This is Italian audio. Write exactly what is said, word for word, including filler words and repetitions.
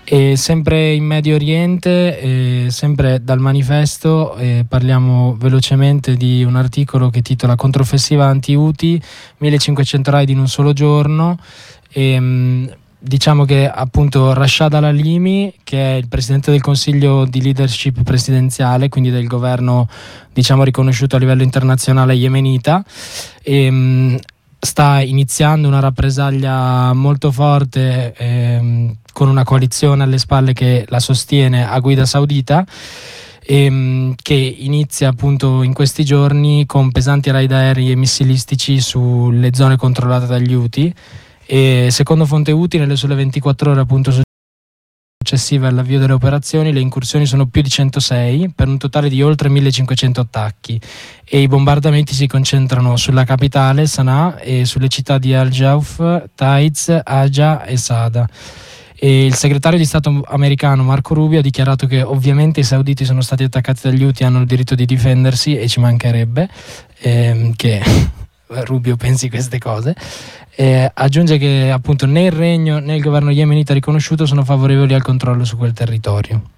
E sempre in Medio Oriente, eh, sempre dal manifesto, eh, parliamo velocemente di un articolo che titola Controffensiva anti-Houthi, millecinquecento raid in un solo giorno. E, mh, diciamo che appunto Rashad al-Halimi, che è il presidente del Consiglio di leadership presidenziale, quindi del governo diciamo riconosciuto a livello internazionale yemenita, e, mh, sta iniziando una rappresaglia molto forte ehm, con una coalizione alle spalle che la sostiene a guida saudita, ehm, che inizia appunto in questi giorni con pesanti raid aerei e missilistici sulle zone controllate dagli Houthi. E secondo fonte Houthi, nelle sole ventiquattro ore appunto successive all'avvio delle operazioni, le incursioni sono più di centosei, per un totale di oltre millecinquecento attacchi, e i bombardamenti si concentrano sulla capitale Sana'a e sulle città di Al-Jauf, Taiz, Aja e Sada. E il segretario di Stato americano Marco Rubio ha dichiarato che ovviamente i sauditi sono stati attaccati dagli Houthi e hanno il diritto di difendersi, e ci mancherebbe ehm, che Rubio pensi queste cose. Eh, aggiunge che appunto né il regno né il governo yemenita riconosciuto sono favorevoli al controllo su quel territorio.